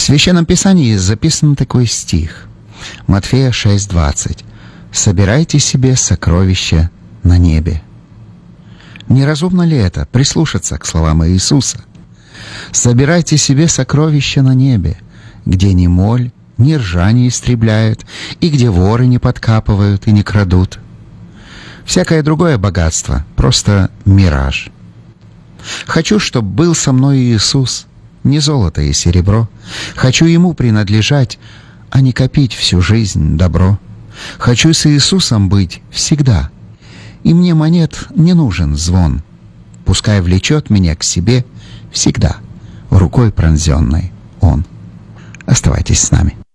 Священном Писании записан такой стих. Матфея 6:20. «Собирайте себе сокровища на небе». Неразумно ли это, прислушаться к словам Иисуса? «Собирайте себе сокровища на небе, где ни моль, ни ржа не истребляют, и где воры не подкапывают и не крадут». Всякое другое богатство — просто мираж. Хочу, чтобы был со мной Иисус, не золото и серебро. Хочу Ему принадлежать, а не копить всю жизнь добро. Хочу с Иисусом быть всегда, и мне монет не нужен звон. Пускай влечет меня к себе всегда, рукой пронзенной Он. Оставайтесь с нами.